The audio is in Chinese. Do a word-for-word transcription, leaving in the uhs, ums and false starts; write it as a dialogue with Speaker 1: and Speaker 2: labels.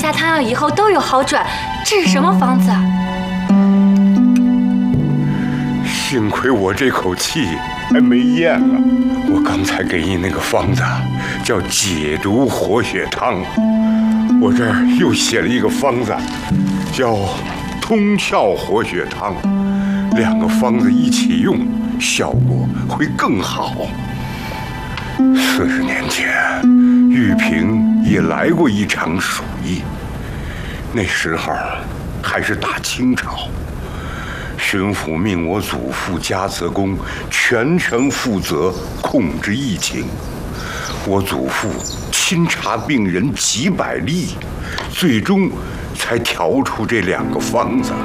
Speaker 1: 下汤药以后都有好转，这是什么方子啊？
Speaker 2: 幸亏我这口气还没咽啊！我刚才给你那个方子叫解毒活血汤，我这儿又写了一个方子，叫通窍活血汤。两个方子一起用，效果会更好。四十年前，玉萍也来过一场鼠疫，那时候还是大清朝。巡抚命我祖父嘉泽公全权负责控制疫情，我祖父亲查病人几百例，最终才调出这两个方子。